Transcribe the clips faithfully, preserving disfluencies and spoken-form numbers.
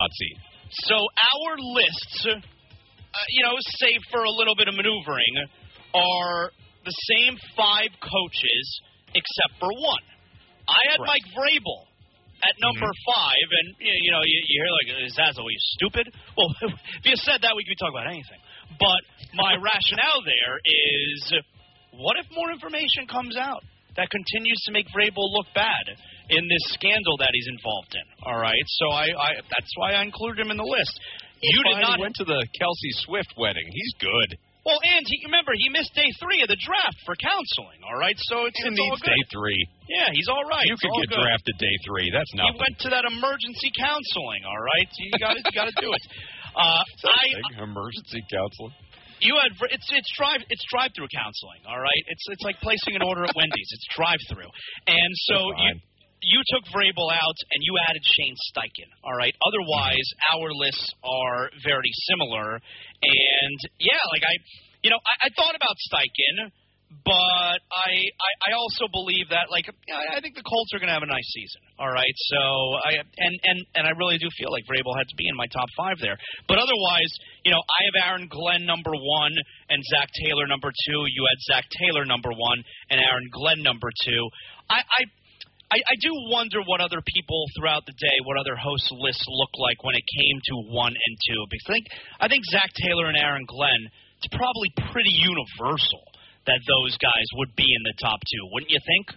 hot seat. So our lists, uh, you know, save for a little bit of maneuvering, are the same five coaches except for one. I had Correct. Mike Vrabel at number mm-hmm. five, and, you know, you, you hear like, is that are you stupid? Well, if you said that, we could talk about anything. But my rationale there is, what if more information comes out that continues to make Vrabel look bad in this scandal that he's involved in? All right, so I, I that's why I included him in the list. You he did not went to the Kelsey Swift wedding. He's good. Well, and he, remember, he missed day three of the draft for counseling, all right? So it's, he it's needs all good. day three. Yeah, he's all right. You it's could all get good. drafted day three. That's nothing. He went to that emergency counseling, all right? You got you got to do it. Uh, I emergency counseling. You had it's it's drive it's drive through counseling, all right? It's it's like placing an order at Wendy's. It's drive through, and so you you took Vrabel out and you added Shane Steichen, all right? Otherwise, mm-hmm. our lists are very similar, and yeah, like I. You know, I, I thought about Steichen, but I, I I also believe that, like, I think the Colts are going to have a nice season. All right, so I and, and and I really do feel like Vrabel had to be in my top five there. But otherwise, you know, I have Aaron Glenn number one and Zach Taylor number two. You had Zach Taylor number one and Aaron Glenn number two. I. I I, I do wonder what other people throughout the day, what other hosts' lists look like when it came to one and two. Because I think I think Zach Taylor and Aaron Glenn, it's probably pretty universal that those guys would be in the top two, wouldn't you think?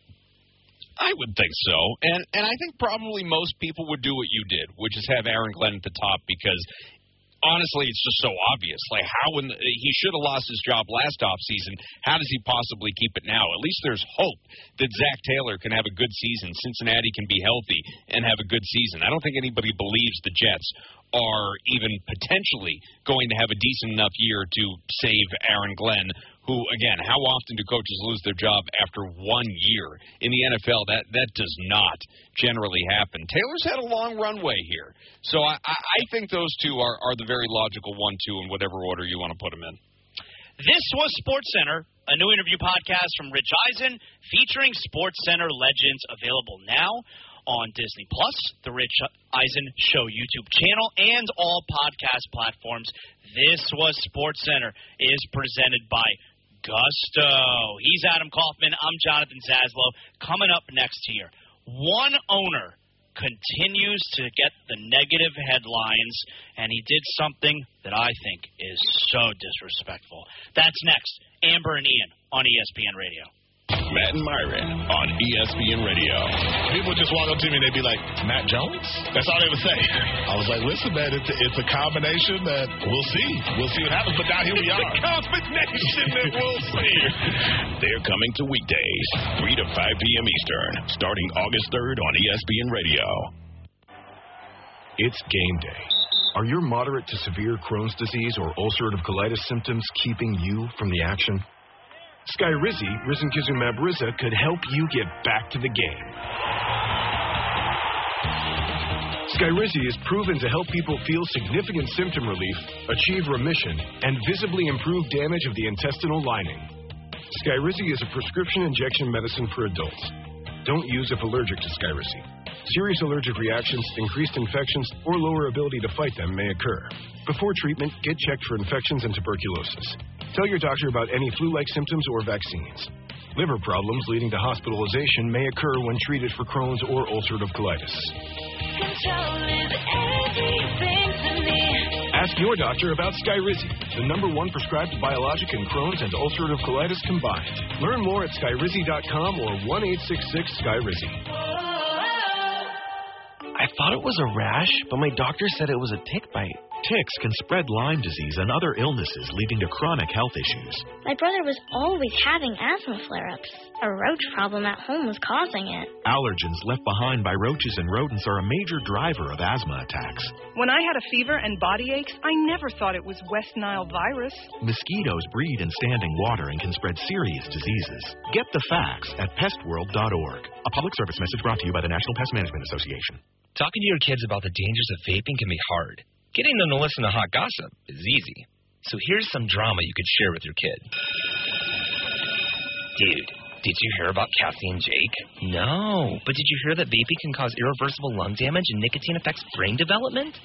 I would think so. And and I think probably most people would do what you did, which is have Aaron Glenn at the top because, honestly, it's just so obvious. Like, how in the, he should have lost his job last offseason. How does he possibly keep it now? At least there's hope that Zach Taylor can have a good season. Cincinnati can be healthy and have a good season. I don't think anybody believes the Jets are even potentially going to have a decent enough year to save Aaron Glenn, who, again, how often do coaches lose their job after one year? In the N F L, that, that does not generally happen. Taylor's had a long runway here. So I, I, I think those two are, are the very logical one, two, in whatever order you want to put them in. This was SportsCenter, a new interview podcast from Rich Eisen featuring SportsCenter legends, available now on Disney Plus, the Rich Eisen Show YouTube channel, and all podcast platforms. This was SportsCenter is presented by Gusto. He's Adam Kaufman. I'm Jonathan Zaslow. Coming up next year, one owner continues to get the negative headlines, and he did something that I think is so disrespectful. That's next. Amber and Ian on E S P N Radio. Matt and Myron on E S P N Radio. People just walk up to me and they'd be like, Matt Jones? That's all they would say. I was like, listen, man, it's a, it's a combination that we'll see. We'll see what happens, but now here we are. It's a combination that we'll see. They're coming to weekdays, three to five p.m. Eastern, starting August third on E S P N Radio. It's game day. Are your moderate to severe Crohn's disease or ulcerative colitis symptoms keeping you from the action? Skyrizi, risankizumab Riza, could help you get back to the game. Skyrizi is proven to help people feel significant symptom relief, achieve remission, and visibly improve damage of the intestinal lining. Skyrizi is a prescription injection medicine for adults. Don't use if allergic to Skyrizi. Serious allergic reactions, increased infections, or lower ability to fight them may occur. Before treatment, get checked for infections and tuberculosis. Tell your doctor about any flu-like symptoms or vaccines. Liver problems leading to hospitalization may occur when treated for Crohn's or ulcerative colitis. Control is everything to me. Ask your doctor about Skyrizi, the number one prescribed biologic in Crohn's and ulcerative colitis combined. Learn more at skyrizi dot com or one eight six six Skyrizi. I thought it was a rash, but my doctor said it was a tick bite. Ticks can spread Lyme disease and other illnesses, leading to chronic health issues. My brother was always having asthma flare-ups. A roach problem at home was causing it. Allergens left behind by roaches and rodents are a major driver of asthma attacks. When I had a fever and body aches, I never thought it was West Nile virus. Mosquitoes breed in standing water and can spread serious diseases. Get the facts at pest world dot org. A public service message brought to you by the National Pest Management Association. Talking to your kids about the dangers of vaping can be hard. Getting them to listen to hot gossip is easy. So here's some drama you could share with your kid. Dude, did you hear about Cassie and Jake? No, but did you hear that vaping can cause irreversible lung damage and nicotine affects brain development?